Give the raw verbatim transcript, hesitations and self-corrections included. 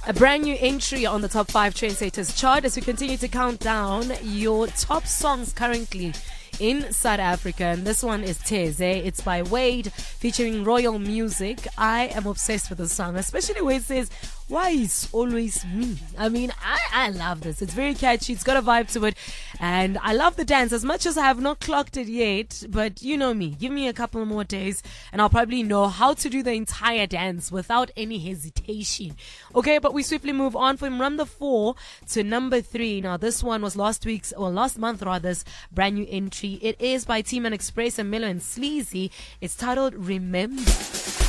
A brand new entry on the top five trendsetters chart as we continue to count down your top songs currently in South Africa. And this one is Teze. It's by Wade featuring Royal Music. I am obsessed with the song, especially where it says, why is always me? I mean, I, I love this. It's very catchy. It's got a vibe to it. And I love the dance as much as I have not clocked it yet. But you know me. Give me a couple more days and I'll probably know how to do the entire dance without any hesitation. Okay, but we swiftly move on from number four to number three. Now, this one was last week's, or last month rather, this brand new entry. It is by Team and Express and Milo and Sleazy. It's titled Remember.